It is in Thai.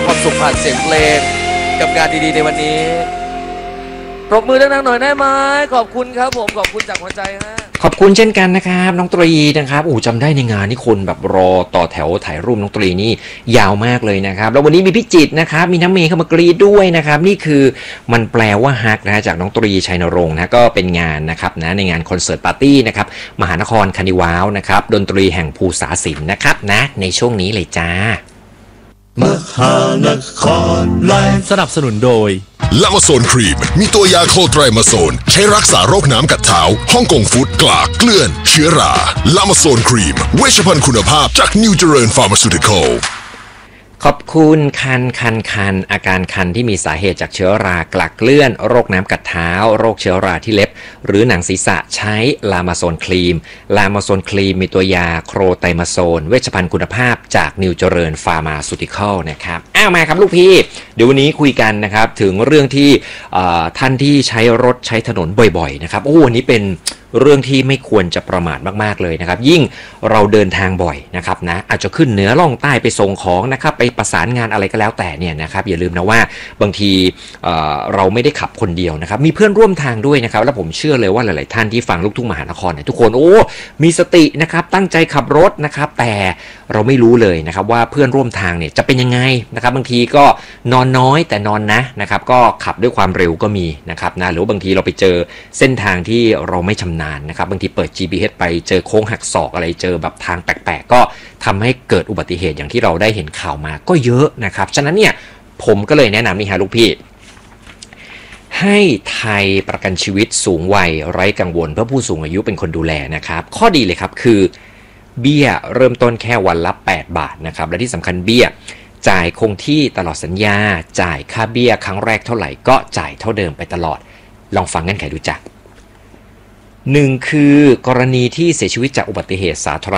ความสุขผ่านเสียงเพลงกับงานดีๆในวันนี้ปรบมือดังๆหน่อยได้ไหมขอบคุณครับผมขอบคุณจากหัวใจฮะขอบคุณเช่นกันนะครับน้องตรีนะครับจำได้ในงานนี่คนแบบรอต่อแถวถ่ายรูปน้องตรีนี่ยาวมากเลยนะครับแล้ววันนี้มีพี่จิตรนะครับมีน้ำเมย์เข้ามากรีดด้วยนะครับนี่คือมันแปลว่าฮักนะจากน้องตรีชัยนรงค์นะก็เป็นงานนะครับนะในงานคอนเสิร์ตปาร์ตี้นะครับมหานครคานิวาวนะครับดนตรีแห่งภูษาศิลป์นะครับนะในช่วงนี้เลยจ้ามหานครไลฟ์สนับสนุนโดยลามาโซนครีมมีตัวยาโคไตรมาโซนใช้รักษาโรคน้ำกัดเท้าฮ่องกงฟู้ดกลากเกลื่อนเชื้อราลามาโซนครีมเวชภัณฑ์คุณภาพจากนิวเจริญฟาร์มาซูติคอลขอบคุณคันอาการคันที่มีสาเหตุจากเชื้อรากลักเลื่อนโรคน้ำกัดเท้าโรคเชื้อราที่เล็บหรือหนังศีรษะใช้ลามาโซนครีมลามาโซนครีมมีตัวยาโครไตมาโซนเวชภัณฑ์คุณภาพจากนิวเจริญฟาร์มาซูติคอลนะครับมาครับลูกพี่เดี๋ยววันนี้คุยกันนะครับถึงเรื่องที่ท่านที่ใช้รถใช้ถนนบ่อยๆนะครับวันนี้เป็นเรื่องที่ไม่ควรจะประมาทมากๆเลยนะครับยิ่งเราเดินทางบ่อยนะครับนะอาจจะขึ้นเหนือล่องใต้ไปส่งของนะครับไปประสานงานอะไรก็แล้วแต่เนี่ยนะครับอย่าลืมนะว่าบางทีเราไม่ได้ขับคนเดียวนะครับมีเพื่อนร่วมทางด้วยนะครับแล้วผมเชื่อเลยว่าหลายๆท่านที่ฟังลูกทุ่งมหานครเนี่ยทุกคนมีสตินะครับตั้งใจขับรถนะครับแต่เราไม่รู้เลยนะครับว่าเพื่อนร่วมทางเนี่ยจะเป็นยังไงนะครับบางทีก็นอนน้อยแต่นอนนะครับก็ขับด้วยความเร็วก็มีนะครับนะหรือบางทีเราไปเจอเส้นทางที่เราไม่ชำนาญนะครับบางทีเปิด GPS ไปเจอโค้งหักศอกอะไรเจอแบบทางแปลกๆก็ทำให้เกิดอุบัติเหตุอย่างที่เราได้เห็นข่าวมาก็เยอะนะครับฉะนั้นเนี่ยผมก็เลยแนะนำนี่ฮะลูกพี่ให้ไทยประกันชีวิตสูงวัยไร้กังวลเพื่อผู้สูงอายุเป็นคนดูแลนะครับข้อดีเลยครับคือเบี้ยเริ่มต้นแค่วันละ8 บาทนะครับและที่สำคัญเบี้ยจ่ายคงที่ตลอดสัญญาจ่ายค่าเบี้ยครั้งแรกเท่าไหร่ก็จ่ายเท่าเดิมไปตลอดลองฟังเงื่อนไขดูจ้ะ1คือกรณีที่เสียชีวิตจากอุบัติเหตุสาธาร